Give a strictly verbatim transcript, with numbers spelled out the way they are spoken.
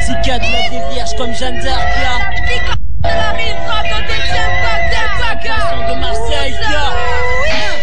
C quatre, la des vierges comme Jeanne d'Arc là.